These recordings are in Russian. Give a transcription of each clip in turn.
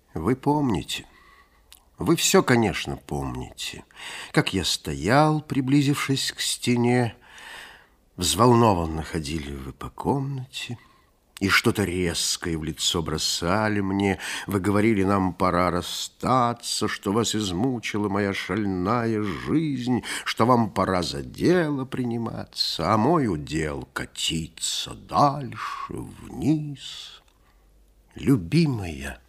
Вы помните, вы все, конечно, помните, как я стоял, приблизившись к стене, взволнованно ходили вы по комнате, и что-то резкое в лицо бросали мне. Вы говорили, нам пора расстаться, что вас измучила моя шальная жизнь, что вам пора за дело приниматься, а мой удел катиться дальше, вниз. Любимая,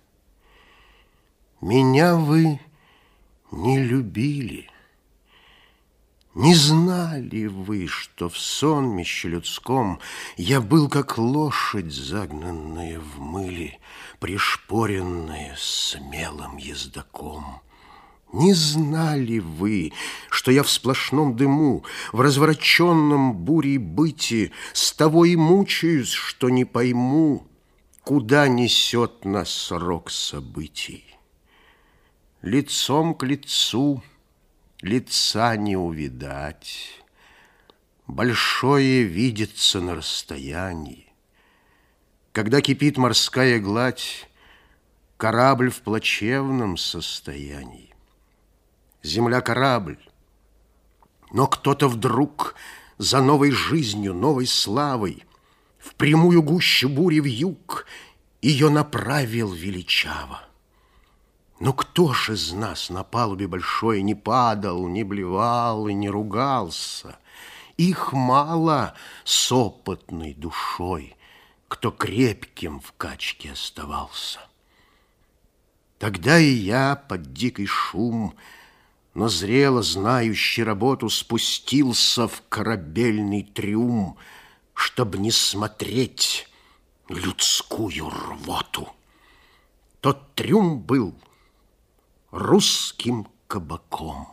меня вы не любили. Не знали вы, что в сонмище людском я был, как лошадь, загнанная в мыле, пришпоренная смелым ездаком. Не знали вы, что я в сплошном дыму, в развороченном бурей быте с того и мучаюсь, что не пойму, куда несет нас рок событий. Лицом к лицу лица не увидать, большое видится на расстоянии. Когда кипит морская гладь, корабль в плачевном состоянии. Земля — корабль, но кто-то вдруг за новой жизнью, новой славой в прямую гущу бури вьюг ее направил величаво. Но кто ж из нас на палубе большой не падал, не блевал и не ругался? Их мало с опытной душой, кто крепким в качке оставался. Тогда и я под дикий шум, но зрело знающий работу, спустился в корабельный трюм, чтоб не смотреть людскую рвоту. Тот трюм был русским кабаком.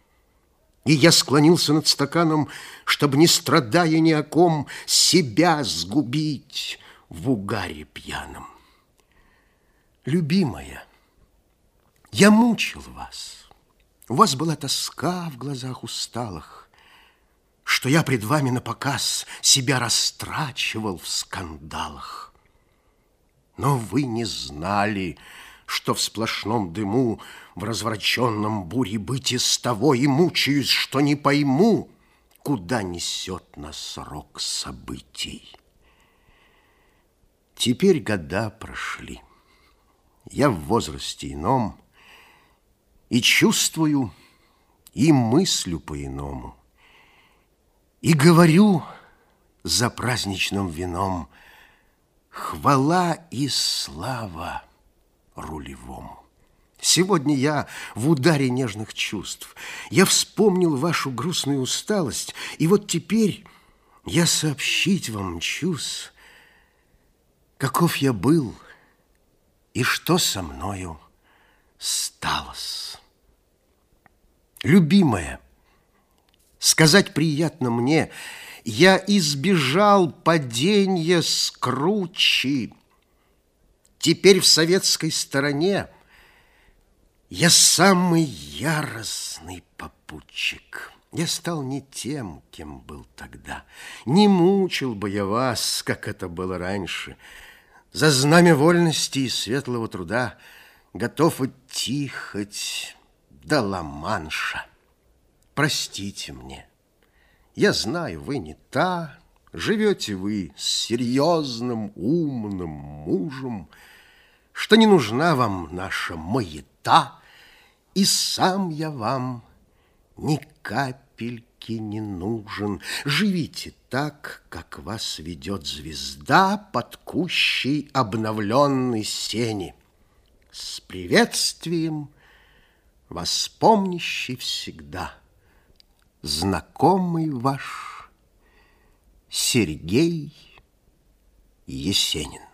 И я склонился над стаканом, чтобы, не страдая ни о ком, себя сгубить в угаре пьяном. Любимая, я мучил вас. У вас была тоска в глазах усталых, что я пред вами напоказ себя растрачивал в скандалах. Но вы не знали, что в сплошном дыму, в развращенном буре быте с того и мучаюсь, что не пойму, куда несет нас рок событий. Теперь года прошли, я в возрасте ином, и чувствую, и мыслю по-иному, и говорю за праздничным вином: хвала и слава рулевому. Сегодня я в ударе нежных чувств. Я вспомнил вашу грустную усталость, и вот теперь я сообщить вам мчусь, каков я был и что со мною сталось. Любимая, сказать приятно мне, я избежал паденья с кручи. Теперь в советской стороне я самый яростный попутчик. Я стал не тем, кем был тогда. Не мучил бы я вас, как это было раньше. За знамя вольности и светлого труда готов идти хоть до Ла-Манша. Простите мне, я знаю, вы не та. Живете вы с серьезным, умным мужем, что не нужна вам наша маята, и сам я вам ни капельки не нужен. Живите так, как вас ведет звезда под кущей обновленной сени, с приветствием, вас помнящий всегда, знакомый ваш Сергей Есенин.